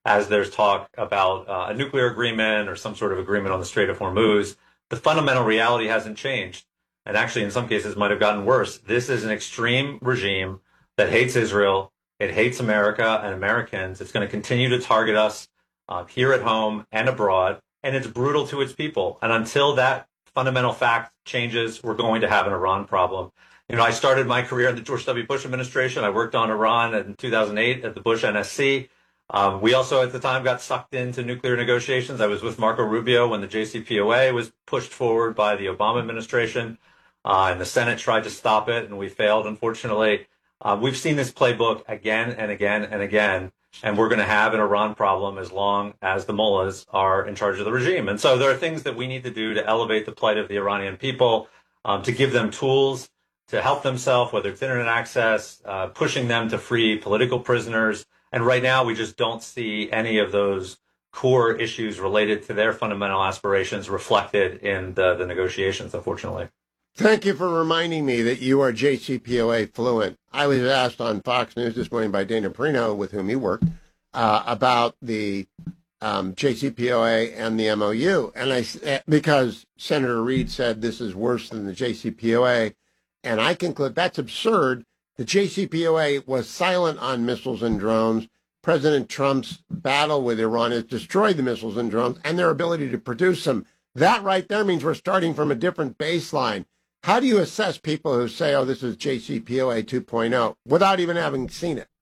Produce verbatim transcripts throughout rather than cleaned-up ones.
as there's talk about uh, a nuclear agreement or some sort of agreement on the Strait of Hormuz. The fundamental reality hasn't changed. And actually, in some cases, might have gotten worse. This is an extreme regime that hates Israel. It hates America and Americans. It's going to continue to target us uh, here at home and abroad. And it's brutal to its people. And until that fundamental fact changes, we're going to have an Iran problem. You know, I started my career in the George W. Bush administration. I worked on Iran in two thousand eight at the Bush N S C. Um, we also, at the time, got sucked into nuclear negotiations. I was with Marco Rubio when the J C P O A was pushed forward by the Obama administration, uh, and the Senate tried to stop it, and we failed, unfortunately. Uh, we've seen this playbook again and again and again, and we're going to have an Iran problem as long as the mullahs are in charge of the regime. And so there are things that we need to do to elevate the plight of the Iranian people, um, to give them tools to help themselves, whether it's internet access, uh, pushing them to free political prisoners. And right now, we just don't see any of those core issues related to their fundamental aspirations reflected in the, the negotiations, unfortunately. Thank you for reminding me that you are J C P O A fluent. I was asked on Fox News this morning by Dana Perino, with whom you worked, uh, about the um, J C P O A and the M O U. And I, because Senator Reid said this is worse than the J C P O A, and I conclude that's absurd. The J C P O A was silent on missiles and drones. President Trump's battle with Iran has destroyed the missiles and drones and their ability to produce them. That right there means we're starting from a different baseline. How do you assess people who say, oh, this is J C P O A two point oh, without even having seen it?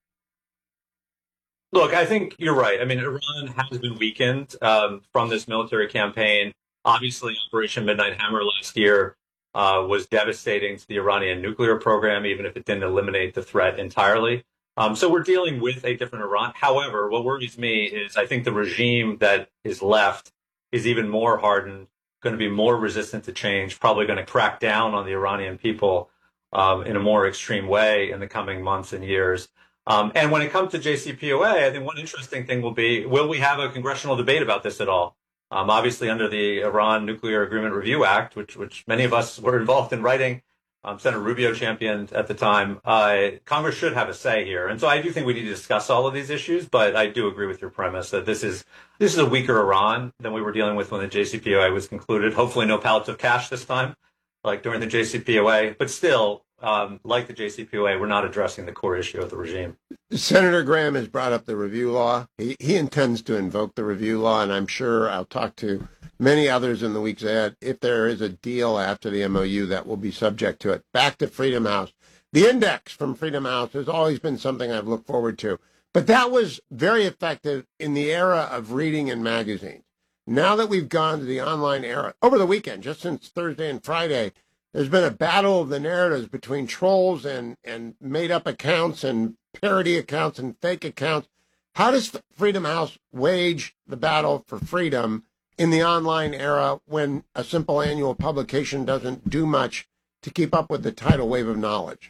Look, I think you're right. I mean, Iran has been weakened um, from this military campaign. Obviously, Operation Midnight Hammer last year uh, was devastating to the Iranian nuclear program, even if it didn't eliminate the threat entirely. Um, so we're dealing with a different Iran. However, what worries me is I think the regime that is left is even more hardened, going to be more resistant to change, probably going to crack down on the Iranian people um, in a more extreme way in the coming months and years. Um, and when it comes to J C P O A, I think one interesting thing will be, will we have a congressional debate about this at all? Um, obviously, under the Iran Nuclear Agreement Review Act, which which many of us were involved in writing, um, Senator Rubio championed at the time, uh, Congress should have a say here. And so I do think we need to discuss all of these issues, but I do agree with your premise that this is this is a weaker Iran than we were dealing with when the J C P O A was concluded. Hopefully no pallets of cash this time, like during the J C P O A. But still, um, like the J C P O A, we're not addressing the core issue of the regime. Senator Graham has brought up the review law. He, he intends to invoke the review law, and I'm sure I'll talk to many others in the weeks ahead. If there is a deal after the M O U, that will be subject to it. Back to Freedom House. The index from Freedom House has always been something I've looked forward to. But that was very effective in the era of reading in magazines. Now that we've gone to the online era, over the weekend, just since Thursday and Friday, there's been a battle of the narratives between trolls and, and made-up accounts and parody accounts and fake accounts. How does Freedom House wage the battle for freedom in the online era when a simple annual publication doesn't do much to keep up with the tidal wave of knowledge?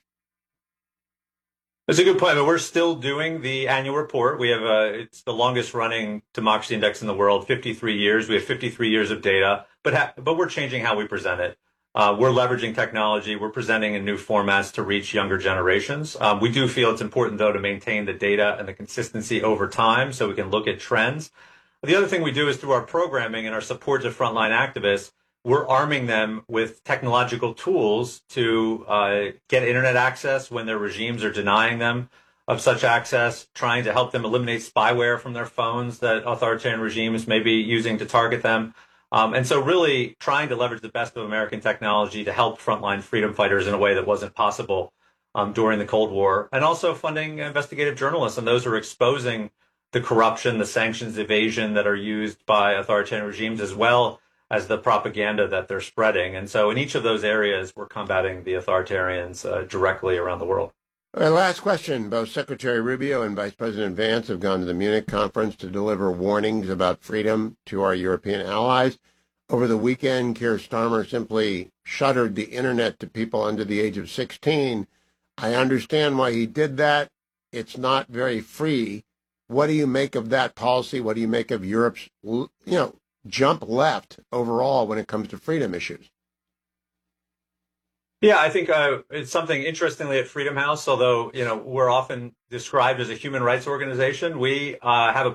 That's a good point, but we're still doing the annual report. We have a, it's the longest running democracy index in the world, fifty-three years. We have fifty-three years of data, but ha- but we're changing how we present it. Uh, we're leveraging technology. We're presenting in new formats to reach younger generations. Um, we do feel it's important, though, to maintain the data and the consistency over time so we can look at trends. The other thing we do is through our programming and our support to frontline activists, we're arming them with technological tools to uh, get internet access when their regimes are denying them of such access, trying to help them eliminate spyware from their phones that authoritarian regimes may be using to target them. Um, and so really trying to leverage the best of American technology to help frontline freedom fighters in a way that wasn't possible um, during the Cold War, and also funding investigative journalists and those who are exposing the corruption, the sanctions evasion that are used by authoritarian regimes, as well as the propaganda that they're spreading. And so in each of those areas, we're combating the authoritarians uh, directly around the world. All right, last question. Both Secretary Rubio and Vice President Vance have gone to the Munich conference to deliver warnings about freedom to our European allies. Over the weekend, Keir Starmer simply shuttered the internet to people under the age of sixteen. I understand why he did that. It's not very free. What do you make of that policy? What do you make of Europe's, you know, jump left overall when it comes to freedom issues? Yeah, I think uh, it's something interestingly at Freedom House, although, you know, we're often described as a human rights organization. We uh, have a